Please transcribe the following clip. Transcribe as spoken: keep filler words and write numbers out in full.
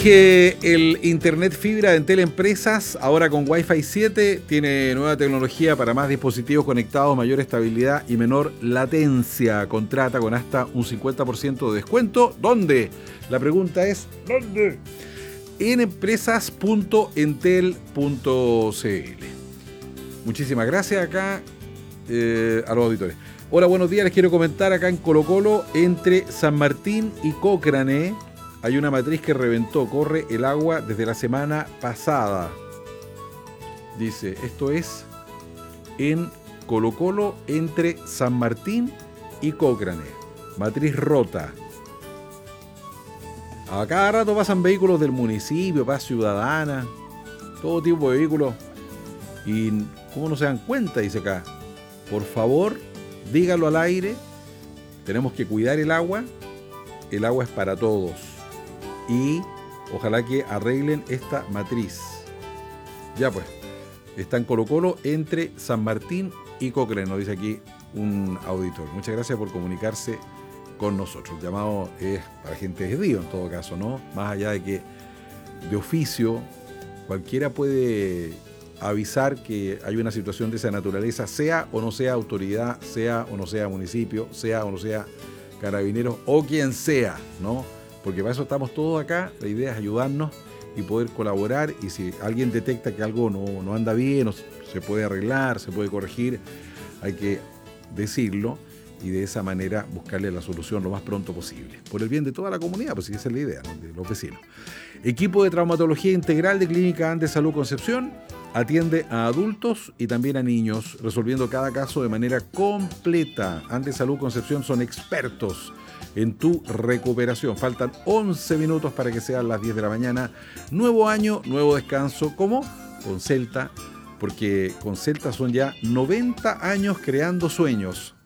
Que el internet fibra de Entel Empresas, ahora con Wi-Fi siete, tiene nueva tecnología para más dispositivos conectados, mayor estabilidad y menor latencia. Contrata con hasta un cincuenta por ciento de descuento. ¿Dónde? La pregunta es, ¿dónde? En empresas punto entel punto c l. Muchísimas gracias acá eh, a los auditores. Hola, buenos días. Les quiero comentar acá en Colo Colo, entre San Martín y Cochrane, hay una matriz que reventó, corre el agua desde la semana pasada. Dice, esto es en Colo Colo, entre San Martín y Cochrane. Matriz rota. A cada rato pasan vehículos del municipio, pasa ciudadana, todo tipo de vehículos. Y ¿cómo no se dan cuenta? Dice acá. Por favor, dígalo al aire. Tenemos que cuidar el agua. El agua es para todos. Y ojalá que arreglen esta matriz. Ya pues, está en Colo Colo, entre San Martín y Cochrane, nos dice aquí un auditor. Muchas gracias por comunicarse con nosotros. El llamado es para gente de Río, en todo caso, ¿no? Más allá de que de oficio cualquiera puede avisar que hay una situación de esa naturaleza, sea o no sea autoridad, sea o no sea municipio, sea o no sea carabineros o quien sea, ¿no? Porque para eso estamos todos acá. La idea es ayudarnos y poder colaborar, y si alguien detecta que algo no, no anda bien o se puede arreglar, se puede corregir, hay que decirlo y de esa manera buscarle la solución lo más pronto posible, por el bien de toda la comunidad, pues esa es la idea, ¿no? De los vecinos. Equipo de traumatología integral de Clínica Andes Salud Concepción atiende a adultos y también a niños, resolviendo cada caso de manera completa. Andes Salud Concepción son expertos en tu recuperación. Faltan once minutos para que sean las diez de la mañana. Nuevo año, nuevo descanso. ¿Cómo? Con Celta, porque con Celta son ya noventa años creando sueños.